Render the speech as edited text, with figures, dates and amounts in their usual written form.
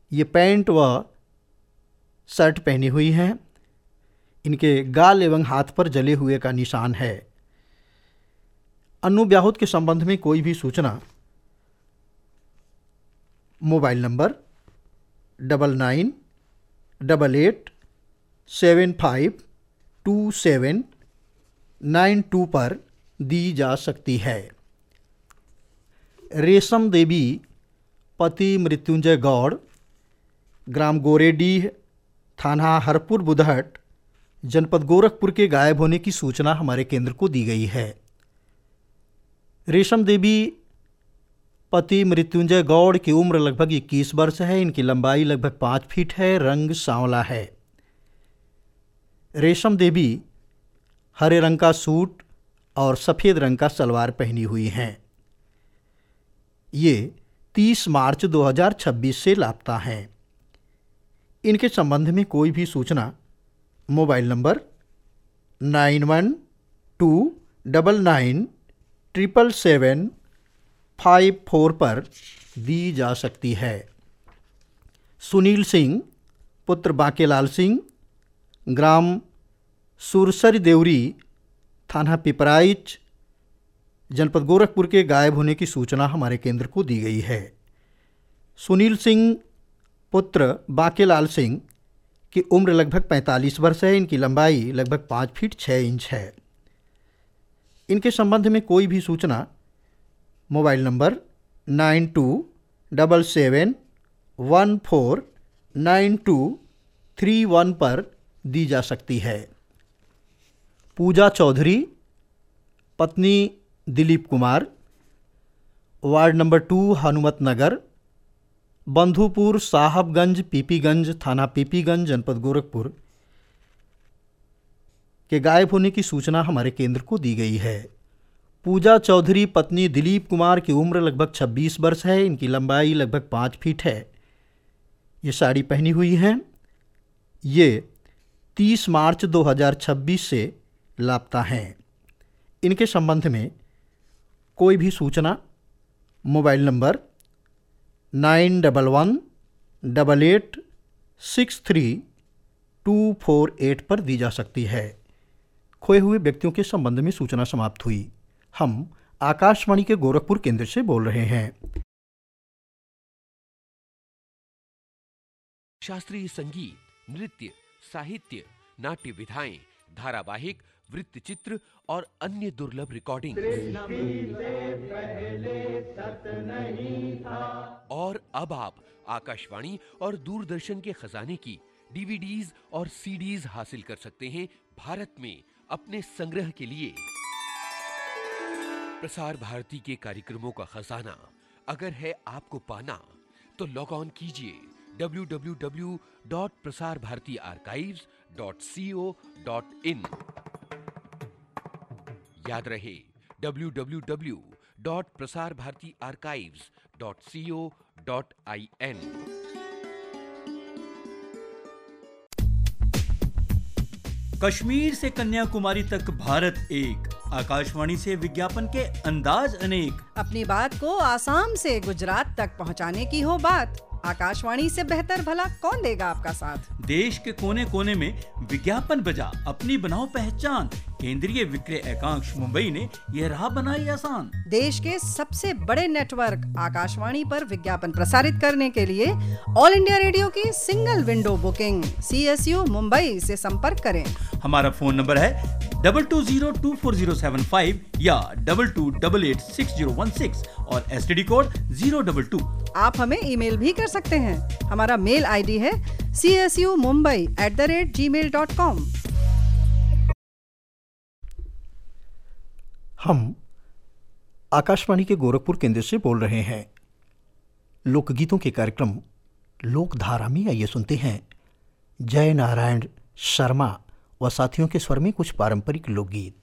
ये पैंट व शर्ट पहनी हुई हैं। इनके गाल एवं हाथ पर जले हुए का निशान है। अनुब्याहुत के संबंध में कोई भी सूचना मोबाइल नंबर 9988752792 पर दी जा सकती है। रेशम देवी पति मृत्युंजय गौड़, ग्राम गोरेडीह, थाना हरपुर बुधहट, जनपद गोरखपुर के गायब होने की सूचना हमारे केंद्र को दी गई है। रेशम देवी पति मृत्युंजय गौड़ की उम्र लगभग 21 वर्ष है। इनकी लंबाई लगभग 5 फीट है। रंग सांवला है। रेशम देवी हरे रंग का सूट और सफ़ेद रंग का सलवार पहनी हुई हैं। ये 30 मार्च 2026 से लापता हैं। इनके संबंध में कोई भी सूचना मोबाइल नंबर 9129977754 पर दी जा सकती है। सुनील सिंह पुत्र बांकेलाल सिंह, ग्राम सुरसरी देवरी, थाना पिपराइच, जनपद गोरखपुर के गायब होने की सूचना हमारे केंद्र को दी गई है। सुनील सिंह पुत्र बांकेलाल सिंह की उम्र लगभग 45 वर्ष है। इनकी लंबाई लगभग 5 फीट 6 इंच है। इनके संबंध में कोई भी सूचना मोबाइल नंबर 9277149231 पर दी जा सकती है। पूजा चौधरी पत्नी दिलीप कुमार, वार्ड नंबर 2 हनुमत नगर, बंधुपुर साहबगंज पीपीगंज, थाना पीपीगंज, जनपद गोरखपुर के गायब होने की सूचना हमारे केंद्र को दी गई है। पूजा चौधरी पत्नी दिलीप कुमार की उम्र लगभग 26 वर्ष है। इनकी लंबाई लगभग 5 फीट है। ये साड़ी पहनी हुई हैं। ये 30 मार्च 2026 से लापता हैं। इनके संबंध में कोई भी सूचना मोबाइल नंबर 91118863 पर दी जा सकती है। खोए हुए व्यक्तियों के संबंध में सूचना समाप्त हुई। हम आकाशवाणी के गोरखपुर केंद्र से बोल रहे हैं। शास्त्रीय संगीत, नृत्य, साहित्य, नाट्य विधाएं, धारावाहिक, वृत्तचित्र और अन्य दुर्लभ रिकॉर्डिंग और अब आप आकाशवाणी और दूरदर्शन के खजाने की डीवीडीज और सीडीज हासिल कर सकते हैं भारत में अपने संग्रह के लिए। प्रसार भारती के कार्यक्रमों का खजाना अगर है आपको पाना तो लॉग ऑन कीजिए www.prasarbhartiarchives.co.in। याद रहे www.prasarbhartiarchives.co.in। कश्मीर से कन्याकुमारी तक भारत एक। आकाशवाणी से विज्ञापन के अंदाज अनेक। अपनी बात को आसाम से गुजरात तक पहुंचाने की हो बात, आकाशवाणी से बेहतर भला कौन देगा आपका साथ। देश के कोने कोने में विज्ञापन बजा अपनी बनाओ पहचान। केंद्रीय विक्रय एकांश मुंबई ने यह राह बनाई आसान। देश के सबसे बड़े नेटवर्क आकाशवाणी पर विज्ञापन प्रसारित करने के लिए ऑल इंडिया रेडियो की single window booking CSU Mumbai से संपर्क करें। हमारा फोन नंबर है 22024075 या 22886016 और STD कोड 022। आप हमें ईमेल भी कर सकते हैं। हमारा मेल ID है csumumbai@gmail.com। हम आकाशवाणी के गोरखपुर केंद्र से बोल रहे हैं। लोकगीतों के कार्यक्रम लोकधारा में आइए सुनते हैं जय नारायण शर्मा व साथियों के स्वर में कुछ पारंपरिक लोकगीत।